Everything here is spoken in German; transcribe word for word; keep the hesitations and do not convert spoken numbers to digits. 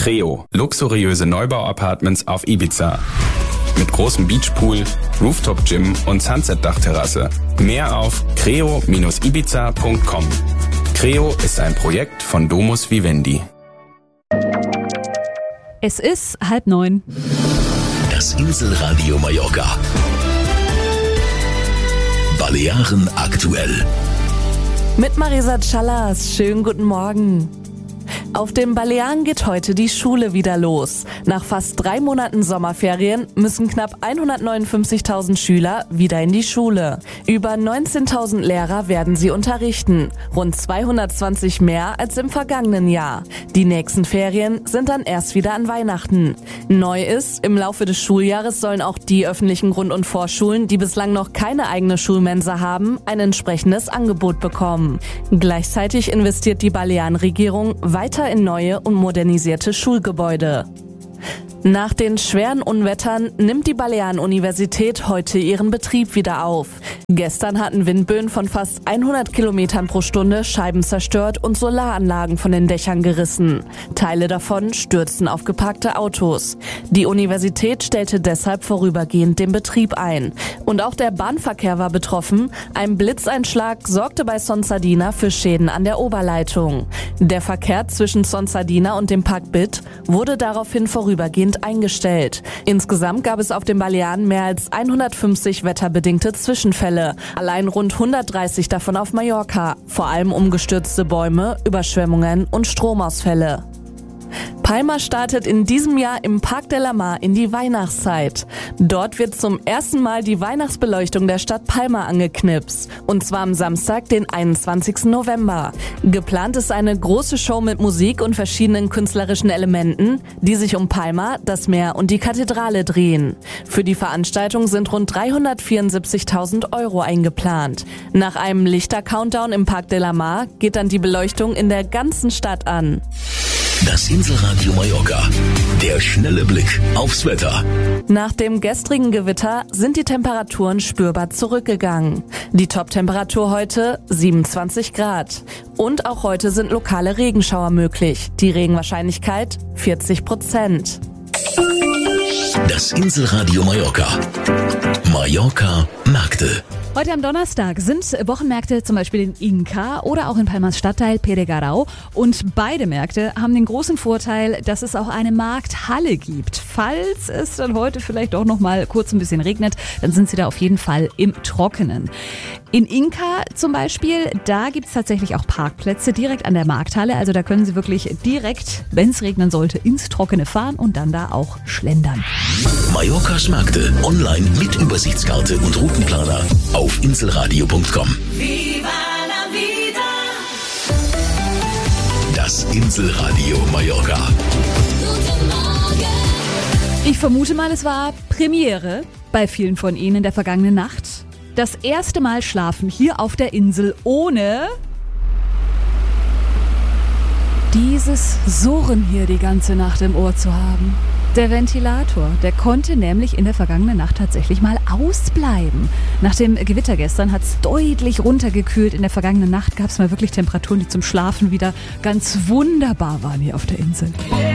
Creo, luxuriöse Neubau-Apartments auf Ibiza. Mit großem Beachpool, Rooftop-Gym und Sunset-Dachterrasse. Mehr auf creo Bindestrich ibiza Punkt com. Creo ist ein Projekt von Domus Vivendi. Es ist halb neun. Das Inselradio Mallorca. Balearen aktuell. Mit Marisa Callas. Schönen guten Morgen. Auf den Balearen geht heute die Schule wieder los. Nach fast drei Monaten Sommerferien müssen knapp hundertneunundfünfzigtausend Schüler wieder in die Schule. Über neunzehntausend Lehrer werden sie unterrichten. Rund zweihundertzwanzig mehr als im vergangenen Jahr. Die nächsten Ferien sind dann erst wieder an Weihnachten. Neu ist, im Laufe des Schuljahres sollen auch die öffentlichen Grund- und Vorschulen, die bislang noch keine eigene Schulmensa haben, ein entsprechendes Angebot bekommen. Gleichzeitig investiert die Balearenregierung weiter in neue und modernisierte Schulgebäude. Nach den schweren Unwettern nimmt die Balearen-Universität heute ihren Betrieb wieder auf. Gestern hatten Windböen von fast hundert Kilometern pro Stunde Scheiben zerstört und Solaranlagen von den Dächern gerissen. Teile davon stürzten auf geparkte Autos. Die Universität stellte deshalb vorübergehend den Betrieb ein. Und auch der Bahnverkehr war betroffen. Ein Blitzeinschlag sorgte bei Son Sardina für Schäden an der Oberleitung. Der Verkehr zwischen Son Sardina und dem Park Bit wurde daraufhin vorübergehend eingestellt. Insgesamt gab es auf den Balearen mehr als hundertfünfzig wetterbedingte Zwischenfälle. Allein rund hundertdreißig davon auf Mallorca. Vor allem umgestürzte Bäume, Überschwemmungen und Stromausfälle. Palma startet in diesem Jahr im Parc de la Mar in die Weihnachtszeit. Dort wird zum ersten Mal die Weihnachtsbeleuchtung der Stadt Palma angeknipst. Und zwar am Samstag, den einundzwanzigsten November. Geplant ist eine große Show mit Musik und verschiedenen künstlerischen Elementen, die sich um Palma, das Meer und die Kathedrale drehen. Für die Veranstaltung sind rund dreihundertvierundsiebzigtausend Euro eingeplant. Nach einem Lichter-Countdown im Parc de la Mar geht dann die Beleuchtung in der ganzen Stadt an. Das Inselradio Mallorca. Der schnelle Blick aufs Wetter. Nach dem gestrigen Gewitter sind die Temperaturen spürbar zurückgegangen. Die Top-Temperatur heute siebenundzwanzig Grad. Und auch heute sind lokale Regenschauer möglich. Die Regenwahrscheinlichkeit vierzig Prozent. Das Inselradio Mallorca. Mallorca Märkte. Heute am Donnerstag sind Wochenmärkte zum Beispiel in Inca oder auch in Palmas Stadtteil Peregarau. Und beide Märkte haben den großen Vorteil, dass es auch eine Markthalle gibt. Falls es dann heute vielleicht auch noch mal kurz ein bisschen regnet, dann sind sie da auf jeden Fall im Trockenen. In Inca zum Beispiel, da gibt es tatsächlich auch Parkplätze direkt an der Markthalle. Also da können Sie wirklich direkt, wenn es regnen sollte, ins Trockene fahren und dann da auch schlendern. Mallorcas Märkte online mit Übersichtskarte und Routenplaner auf inselradio Punkt com. Viva la vida. Das Inselradio Mallorca. Guten Morgen. Ich vermute mal, es war Premiere bei vielen von Ihnen in der vergangenen Nacht. Das erste Mal schlafen hier auf der Insel ohne dieses Surren hier die ganze Nacht im Ohr zu haben. Der Ventilator, der konnte nämlich in der vergangenen Nacht tatsächlich mal ausbleiben. Nach dem Gewitter gestern hat es deutlich runtergekühlt. In der vergangenen Nacht gab es mal wirklich Temperaturen, die zum Schlafen wieder ganz wunderbar waren hier auf der Insel.